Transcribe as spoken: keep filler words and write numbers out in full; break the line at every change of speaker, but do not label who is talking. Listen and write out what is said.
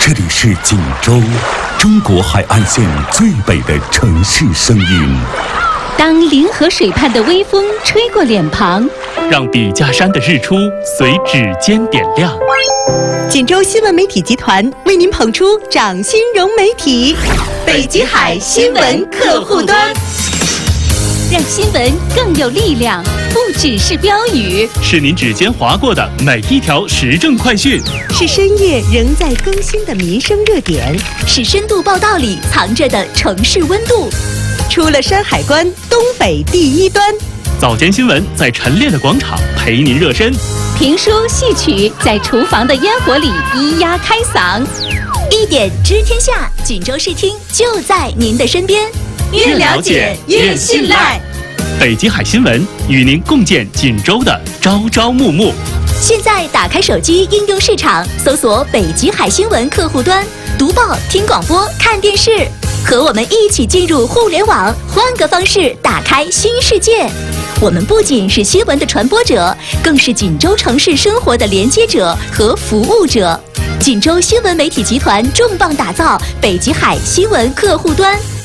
这里是锦州，中国海岸线最北的城市声音。
当临河水畔的微风吹过脸庞，
让笔架山的日出随指尖点亮。
锦州新闻媒体集团为您捧出掌心融媒体北极海新闻客户端，
让新闻更有力量，不只是标语，
是您指尖划过的每一条时政快讯，
是深夜仍在更新的民生热点，
是深度报道里藏着的城市温度。
出了山海关，东北第一端。
早间新闻在陈列的广场陪您热身，
评书戏曲在厨房的烟火里咿呀开嗓。
一点知天下，锦州视听就在您的身边，
越了解越信赖。北极海新闻与您共建锦州的朝朝暮暮。
现在打开手机应用市场，搜索北极海新闻客户端，读报、听广播、看电视，和我们一起进入互联网，换个方式打开新世界。我们不仅是新闻的传播者，更是锦州城市生活的连接者和服务者。锦州新闻媒体集团重磅打造北极海新闻客户端，